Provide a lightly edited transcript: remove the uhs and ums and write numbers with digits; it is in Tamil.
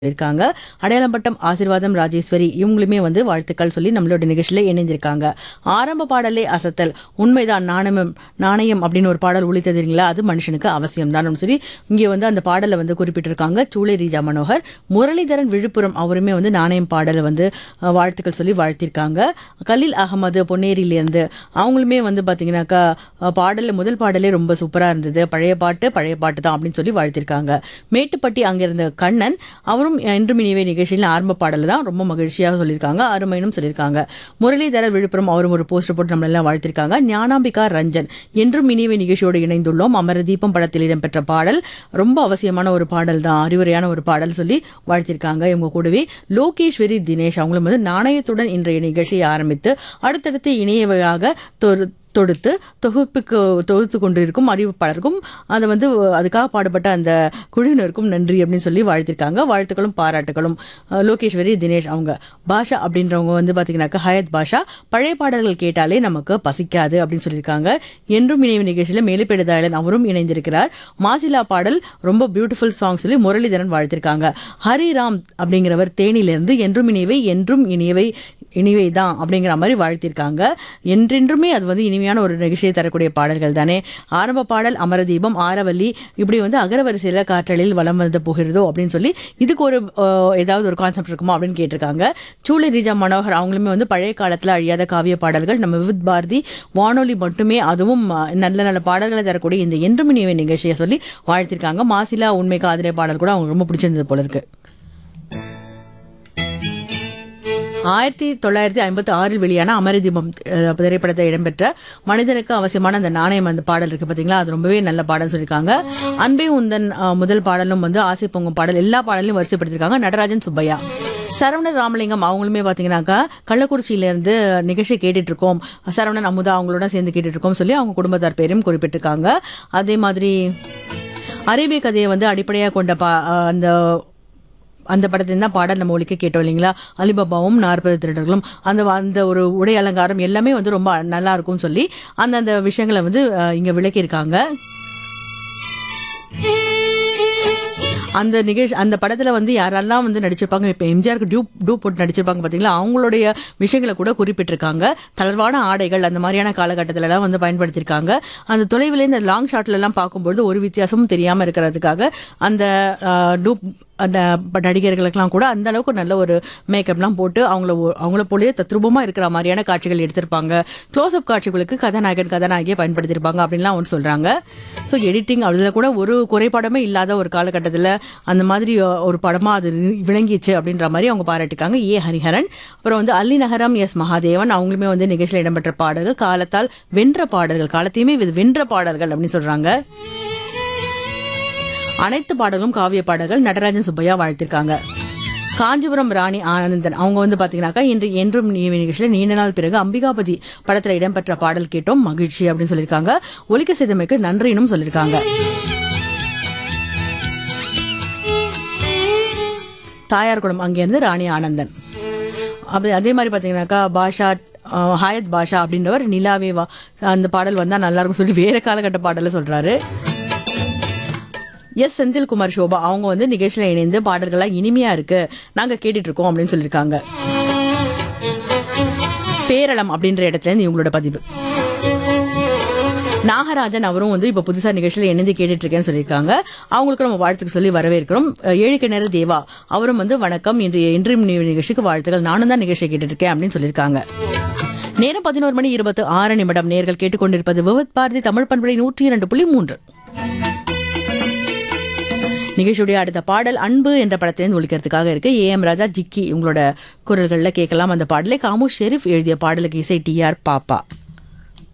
இருக்காங்க. அடையாளம்பட்டம் ஆசீர்வாதம் ராஜேஸ்வரி இவங்களுமே வந்து வாழ்த்துக்கள் சொல்லி நம்மளோட நிகழ்ச்சியில இணைந்திருக்காங்க. ஆரம்ப பாடலே அசத்தல் உண்மைதான் நாணயம் அப்படின்னு ஒரு பாடல் ஒலித்தது இல்லைங்களா, அது மனுஷனுக்கு அவசியம் தான் சொல்லி இங்கே வந்து அந்த பாடலை வந்து குறிப்பிட்டிருக்காங்க. சூளை ரீஜா மனோகர். முரளிதரன் விழுப்புரம் அவருமே வந்து நாணயம் பாடலை வந்து வாழ்த்துக்கள் சொல்லி வாழ்த்திருக்காங்க. கலீல் அகமது பொன்னேரியிலேருந்து அவங்களுமே வந்து பார்த்தீங்கன்னாக்கா பாடலில் முதல் பாடலே ரொம்ப சூப்பராக இருந்தது, பழைய பாட்டு தான் அப்படின்னு சொல்லி வாழ்த்திருக்காங்க. மேட்டுப்பட்டி அங்கிருந்த கண்ணன் அவரும் என்றும் இனிவே நிகழ்ச்சியில் ஆரம்ப பாடல தான் ரொம்ப மகிழ்ச்சியாக சொல்லியிருக்காங்க, அருமைனும் சொல்லியிருக்காங்க. முரளிதரர் விழுப்புரம் அவரும் ஒரு போஸ்டர் போட்டு நம்மளெல்லாம் வாழ்த்திருக்காங்க. ஞானாம்பிகா ரஞ்சன் என்றும் இனிவே நிகழ்ச்சியோடு இணைந்துள்ளோம். அமரதீபம் படத்தில் இடம்பெற்ற பாடல் ரொம்ப அவசியமான ஒரு பாடல் தான், அறிவுரையான ஒரு பாடல் சொல்லி வாழ்த்திருக்காங்க. இவங்க கூடவே லோகேஸ்வரி தினேஷ் அவங்களும் வந்து நாணயத்துடன் இன்றைய நிகழ்ச்சியை ஆரம்பித்து அடுத்தடுத்து இணையவையாக தொகுத்து கொண்டிருக்கும் அறிவிப்பாளருக்கும் அதை வந்து அதுக்காக பாடுபட்ட அந்த குழுவினருக்கும் நன்றி அப்படின்னு சொல்லி வாழ்த்திருக்காங்க. வாழ்த்துக்களும் பாராட்டுகளும். லோகேஸ்வரி தினேஷ் அவங்க பாஷா அப்படின்றவங்க வந்து பார்த்தீங்கன்னாக்கா ஹயத் பாஷா பழைய பாடல்கள் கேட்டாலே நமக்கு பசிக்காது அப்படின்னு சொல்லியிருக்காங்க. என்றும் இணைவு நிகழ்ச்சியில் மேலுப்பேடுதாயலன் அவரும் இணைந்திருக்கிறார். மாசிலா பாடல் ரொம்ப பியூட்டிஃபுல் சாங் சொல்லி முரளிதரன் வாழ்த்திருக்காங்க. ஹரிராம் அப்படிங்கிறவர் தேனியிலிருந்து என்றும் இனிவை தான் அப்படிங்கிற மாதிரி வாழ்த்திருக்காங்க. என்றென்றுமே அது வந்து இனிமையான ஒரு நிகழ்ச்சியை தரக்கூடிய பாடல்கள் தானே. ஆரம்ப பாடல் அமரதீபம் ஆரவல்லி இப்படி வந்து அகரவரிசையில் காற்றலில் வலம் வந்து போகிறதோ அப்படின்னு சொல்லி இதுக்கு ஒரு ஏதாவது ஒரு கான்செப்ட் இருக்குமா அப்படின்னு கேட்டிருக்காங்க. சூளை ரீஜா மனோகர் அவங்களுமே வந்து பழைய காலத்தில் அழியாத காவிய பாடல்கள் நம்ம விவித் பாரதி வானொலி மட்டுமே அதுவும் நல்ல நல்ல பாடல்களை தரக்கூடிய இந்த என்றும் இனிவை நிகழ்ச்சியை சொல்லி வாழ்த்திருக்காங்க. மாசிலா உண்மை காதலே பாடல் கூட அவங்க ரொம்ப பிடிச்சிருந்தது போல இருக்கு. 1956 வெளியான அமரதீபம் திரைப்படத்தில் இடம்பெற்ற மனிதனுக்கு அவசியமான அந்த நாணயம் அந்த பாடல் இருக்கு பாத்தீங்களா, அது ரொம்பவே நல்ல பாடல் சொல்லியிருக்காங்க. அன்பே உந்தன் முதல் பாடலும் வந்து ஆசை பொங்கும் பாடல் எல்லா பாடலையும் வரிசைப்படுத்திருக்காங்க. நடராஜன் சுப்பையா. சரவணன் ராமலிங்கம் அவங்களுமே பார்த்தீங்கன்னாக்கா கள்ளக்குறிச்சியிலேருந்து நிகழ்ச்சி கேட்டுட்டு இருக்கோம், சரவணன் அமுதா அவங்களோட சேர்ந்து கேட்டுட்டு இருக்கோம் சொல்லி அவங்க குடும்பத்தார் பேரையும் குறிப்பிட்டிருக்காங்க. அதே மாதிரி அரேபிய கதையை வந்து அடிப்படையாக கொண்ட அந்த படத்தின் தான் பாடல் நம்ம ஒலிக்க கேட்டோம் இல்லைங்களா. அலிபாபாவும் 40 திருடர்களும் அந்த ஒரு உடை அலங்காரம் எல்லாமே வந்து ரொம்ப நல்லா இருக்கும் சொல்லி அந்த விஷயங்களை வந்து இங்க விளக்கியிருக்காங்க. அந்த படத்துல வந்து யாரெல்லாம் வந்து நடிச்சிருப்பாங்க, இப்ப எம்ஜிஆருக்கு டியூ போட்டு நடிச்சிருப்பாங்க பாத்தீங்களா, அவங்களுடைய விஷயங்களை கூட குறிப்பிட்டிருக்காங்க. தளர்வான ஆடைகள் அந்த மாதிரியான காலகட்டத்தில எல்லாம் வந்து பயன்படுத்தியிருக்காங்க. அந்த தொலைவிலே இந்த லாங் ஷாட்ல எல்லாம் பார்க்கும்போது ஒரு வித்தியாசமும் தெரியாம இருக்கிறதுக்காக அந்த டூப் நடிகர்களுக்கெல்லாம் கூட அந்த அளவுக்கு நல்ல ஒரு மேக்கப்லாம் போட்டு அவங்கள போலயே தத்ரூபமா இருக்கிற மாதிரியான காட்சிகள் எடுத்திருப்பாங்க. க்ளோஸ்அப் காட்சிகளுக்கு கதாநாயகியை பயன்படுத்தியிருப்பாங்க அப்படின்லாம் அவங்க சொல்றாங்க. ஸோ எடிட்டிங் அதில் கூட ஒரு குறைபாடமே இல்லாத ஒரு காலகட்டத்தில் அந்த மாதிரி ஒரு படமா அது விளங்கிச்சு அப்படின்ற மாதிரி அவங்க பாராட்டிருக்காங்க. ஹரிஹரன். அப்புறம் வந்து அல்லி நகரம் மகாதேவன் அவங்களுமே வந்து நிகழ்ச்சியில் இடம்பெற்ற பாடல்கள் காலத்தால் வென்ற பாடல்கள், காலத்தையுமே வென்ற பாடல்கள் அப்படின்னு சொல்றாங்க. அனைத்து பாடல்களும் காவிய பாடல்கள். நடராஜன் சுப்பையா வாழ்த்திருக்காங்க. காஞ்சிபுரம் ராணி ஆனந்தன் அவங்க வந்து பாத்தீங்கன்னாக்கா இன்று என்றும் நிகழ்ச்சியில் நீண்ட நாள் பிறகு அம்பிகாபதி படத்துல இடம்பெற்ற பாடல் கேட்டோம், மகிழ்ச்சி அப்படின்னு சொல்லியிருக்காங்க. ஒலிக்க செய்தமைக்கு நன்றினும் சொல்லியிருக்காங்க. தாயார் குளம் அங்கிருந்து ராணி ஆனந்தன். அதே மாதிரி பாத்தீங்கன்னாக்கா பாஷா ஹாயத் பாஷா அப்படின்றவர் நிலாவேவா அந்த பாடல் வந்தா நல்லா இருக்கும் சொல்லி வேற காலகட்ட பாடல சொல்றாரு. செந்தில்குமார் சோபா அவங்க வந்து நிகழ்ச்சியில இணைந்து பாடல்கள்லாம் இனிமையா இருக்கு, நாங்க கேட்டுட்டு இருக்கோம் அப்படின்னு சொல்லியிருக்காங்க. பேரளம் அப்படின்ற இடத்துல இருந்து இவங்களோட பதிவு. நாகராஜன் அவரும் வந்து இப்ப புதுசா நிகழ்ச்சியில இணைந்து கேட்டுட்டு இருக்கேன்னு சொல்லியிருக்காங்க. அவங்களுக்கு நம்ம வாழ்த்துக்கு சொல்லி வரவேற்கிறோம். ஏழுக்கிணறு தேவா அவரும் வந்து வணக்கம், இன்றைய நிகழ்ச்சிக்கு வாழ்த்துக்கள், நானும் தான் நிகழ்ச்சியை கேட்டுட்டு இருக்கேன் அப்படின்னு சொல்லியிருக்காங்க. நேரம் 11:26 நேர்கள் கேட்டுக்கொண்டிருப்பது விவித் பாரதி தமிழ் பண்பலை 102.3. நிகழ்ச்சியுடைய அடுத்த பாடல் அன்பு என்ற படத்திலிருந்து ஒலிக்கிறதுக்காக இருக்கு. AM ராஜா ஜிக்கி இவங்களோட குரல்கள்ல கேட்கலாம் அந்த பாடலை. காமு ஷெரீப் எழுதிய பாடலுக்கு இசை TR பாப்பா.